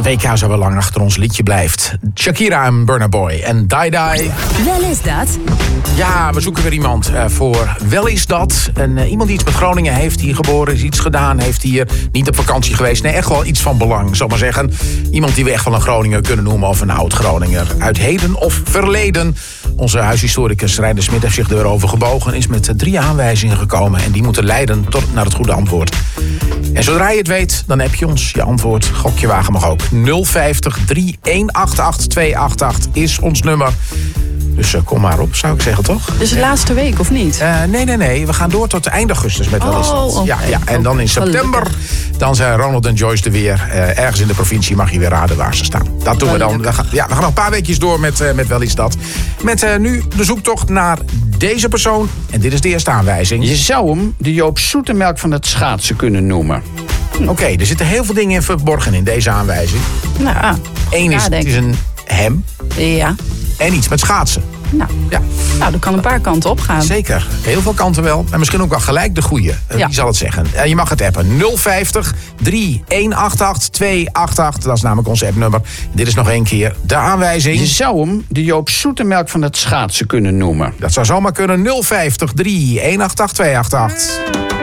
Het EK zo wel lang achter ons liedje blijft. Shakira en Burna Boy en Die Die. Wel is dat. Ja, we zoeken weer iemand voor Wel is dat. Iemand die iets met Groningen heeft, hier geboren is, iets gedaan, heeft hier niet op vakantie geweest. Nee, echt wel iets van belang, zal ik maar zeggen. Iemand die we echt wel een Groninger kunnen noemen of een oud-Groninger. Uit heden of verleden. Onze huishistoricus Reiner Smit heeft zich erover gebogen en is met 3 aanwijzingen gekomen. En die moeten leiden tot naar het goede antwoord. En zodra je het weet, dan heb je ons je antwoord. Gokje wagen mag ook. 050 3188 288 is ons nummer. Dus kom maar op, zou ik zeggen, toch? Dus de laatste week, of niet? Nee. We gaan door tot eind augustus met Wel is dat. Okay. Ja. En dan in september, dan zijn Ronald en Joyce er weer. Ergens in de provincie mag je weer raden waar ze staan. Dat doen we dan. We gaan nog een paar weekjes door met Wel is dat. Met nu de zoektocht naar deze persoon. En dit is de eerste aanwijzing. Je zou hem de Joop Zoetemelk van het schaatsen kunnen noemen. Oké, er zitten heel veel dingen in verborgen in deze aanwijzing. Nou, Eén is, het is een hem. Ja. En iets met schaatsen. Nou, dat kan een paar kanten op gaan. Zeker. Heel veel kanten wel. En misschien ook wel gelijk de goeie. Ja. Wie zal het zeggen? Je mag het appen. 050 3188 288. Dat is namelijk ons appnummer. Dit is nog 1 keer de aanwijzing. Je zou hem de Joop Zoetemelk van het schaatsen kunnen noemen. Dat zou zomaar kunnen. 050 3188 288.